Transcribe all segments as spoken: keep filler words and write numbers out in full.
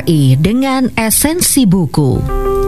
I dengan esensi buku.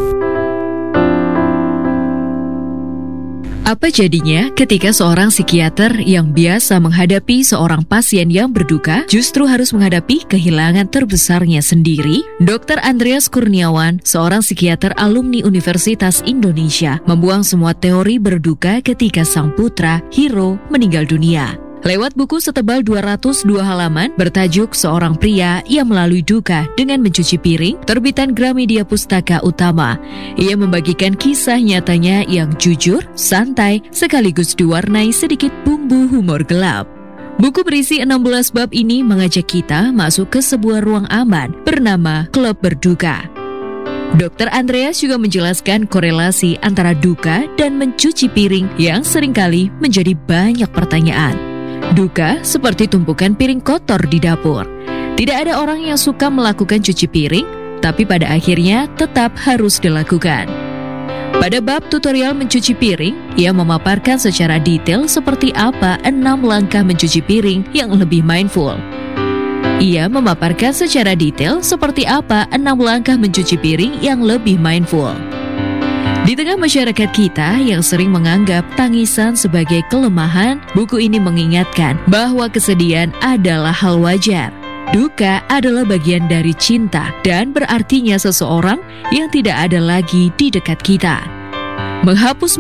Apa jadinya ketika seorang psikiater yang biasa menghadapi seorang pasien yang berduka justru harus menghadapi kehilangan terbesarnya sendiri? dokter Andreas Kurniawan, seorang psikiater alumni Universitas Indonesia, membuang semua teori berduka ketika sang putra, Hiro, meninggal dunia. Lewat buku setebal dua ratus dua halaman bertajuk Seorang Pria yang Melalui Duka dengan Mencuci Piring, terbitan Gramedia Pustaka Utama, ia membagikan kisah nyatanya yang jujur, santai, sekaligus diwarnai sedikit bumbu humor gelap. Buku berisi enam belas bab ini mengajak kita masuk ke sebuah ruang aman bernama Klub Berduka. dokter Andreas juga menjelaskan korelasi antara duka dan mencuci piring yang seringkali menjadi banyak pertanyaan. Duka seperti tumpukan piring kotor di dapur. Tidak ada orang yang suka melakukan cuci piring, tapi pada akhirnya tetap harus dilakukan. Pada bab tutorial mencuci piring, ia memaparkan secara detail seperti apa enam langkah mencuci piring yang lebih mindful. Ia memaparkan secara detail seperti apa enam langkah mencuci piring yang lebih mindful. Di tengah masyarakat kita yang sering menganggap tangisan sebagai kelemahan, buku ini mengingatkan bahwa kesedihan adalah hal wajar. Duka adalah bagian dari cinta dan berartinya seseorang yang tidak ada lagi di dekat kita. Menghapus